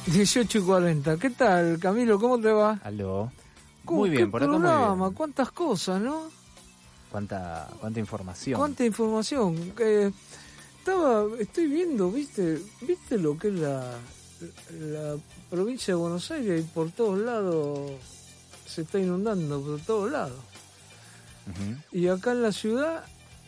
18:40. ¿Qué tal, Camilo? ¿Cómo te va? Aló. Muy bien, por acá programa, muy bien. ¿Cuántas cosas, no? ¿Cuánta información? ¿Cuánta información? Estoy viendo, ¿viste lo que es la provincia de Buenos Aires? Y por todos lados se está inundando, por todos lados. Uh-huh. Y acá en la ciudad,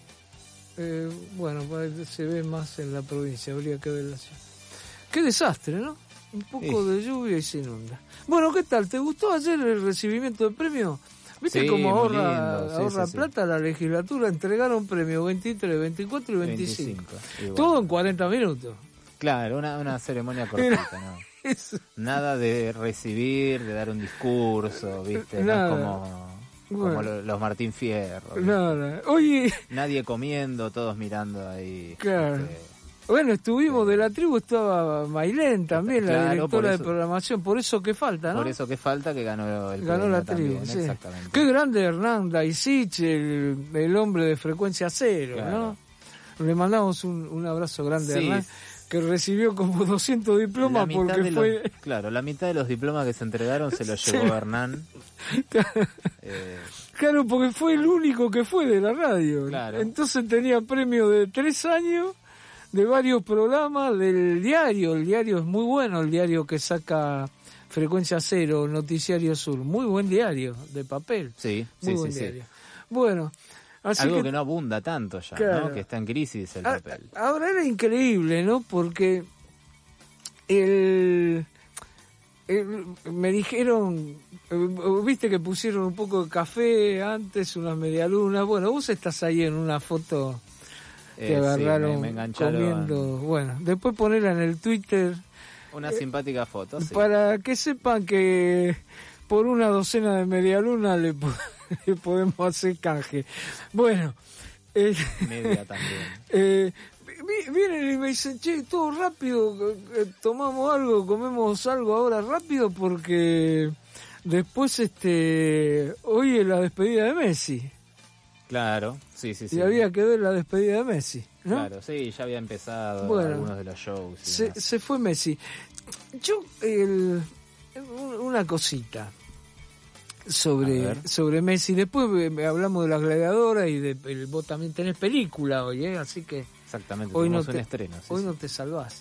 se ve más en la provincia, habría que ver la ciudad. Qué desastre, ¿no? Un poco de lluvia y se inunda. Bueno, ¿qué tal? ¿Te gustó ayer el recibimiento del premio? ¿Viste sí, cómo ahorra sí. plata la legislatura? Entregaron premios 23, 24 y 25. Todo en 40 minutos. Claro, una ceremonia cortita, ¿no? Eso. Nada de recibir, de dar un discurso, ¿viste? Nada. No es como los Martín Fierro. Nada. Oye. Nadie comiendo, todos mirando ahí. Claro. Bueno, estuvimos de la tribu, estaba Mailén también, la directora de programación, por eso que falta, ¿no? Por eso que falta que ganó la tribu, también, sí. Exactamente. Qué grande Hernán Daisich, el hombre de Frecuencia Cero, claro. ¿No? Le mandamos un abrazo grande a Hernán, que recibió como 200 diplomas porque fue... Claro, la mitad de los diplomas que se entregaron se los llevó Hernán. Claro, porque fue el único que fue de la radio. Claro. Entonces tenía premio de 3 años... de varios programas del diario. El diario es muy bueno, el diario que saca Frecuencia Cero, Noticiario Sur. Muy buen diario, de papel. Sí, muy buen diario. Bueno, así algo que no abunda tanto ya, claro, ¿no? Que está en crisis el papel. Ahora era increíble, ¿no? Porque me dijeron, viste que pusieron un poco de café antes, unas medialunas. Bueno, vos estás ahí en una foto... que agarraron me engancharon comiendo. Bueno, después ponerla en el Twitter. Una simpática foto, sí. Para que sepan que por una docena de medialunas le podemos hacer canje. Bueno. Media también. Vienen y me dicen, che, todo rápido, tomamos algo, comemos algo ahora rápido porque después hoy es la despedida de Messi. Claro, sí. Y había que ver la despedida de Messi, ¿no? Claro, sí, ya había empezado algunos de los shows. Se fue Messi. Yo, una cosita sobre Messi. Después hablamos de las gladiadoras y vos también tenés película hoy, así que... Exactamente, hoy tenemos un estreno. Hoy no te salvás.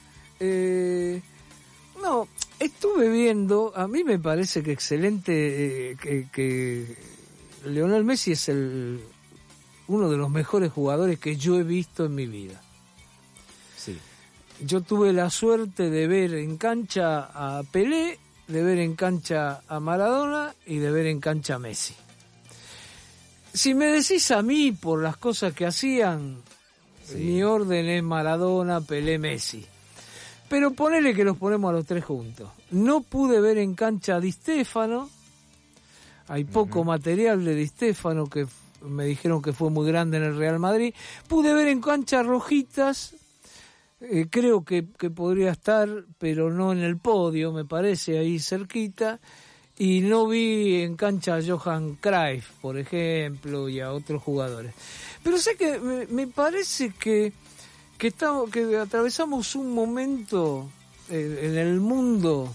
No, estuve viendo, a mí me parece que excelente que Lionel Messi es uno de los mejores jugadores que yo he visto en mi vida. Sí. Yo tuve la suerte de ver en cancha a Pelé, de ver en cancha a Maradona y de ver en cancha a Messi. Si me decís a mí por las cosas que hacían, mi orden es Maradona, Pelé, Messi. Pero ponele que los ponemos a los tres juntos. No pude ver en cancha a Di Stéfano. Hay poco material de Di Stéfano, que me dijeron que fue muy grande en el Real Madrid. Pude ver en cancha Rojitas, creo que podría estar, pero no en el podio, me parece, ahí cerquita. Y no vi en cancha a Johan Cruyff, por ejemplo, y a otros jugadores. Pero sé que me parece que atravesamos un momento en el mundo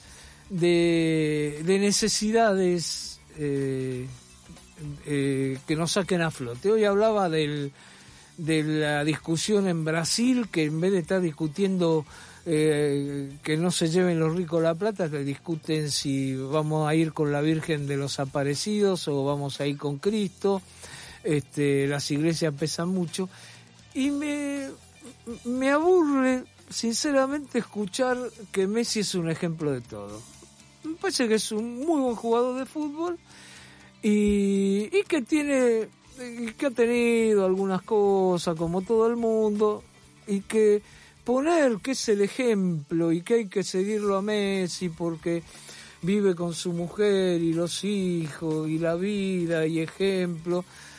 de necesidades que nos saquen a flote. Hoy hablaba de la discusión en Brasil, que en vez de estar discutiendo que no se lleven los ricos la plata, que discuten si vamos a ir con la Virgen de los Aparecidos o vamos a ir con Cristo. Las iglesias pesan mucho y me aburre sinceramente escuchar que Messi es un ejemplo de todo. Me parece que es un muy buen jugador de fútbol y que ha tenido algunas cosas como todo el mundo, y que poner que es el ejemplo y que hay que seguirlo a Messi porque vive con su mujer y los hijos y la vida y ejemplo,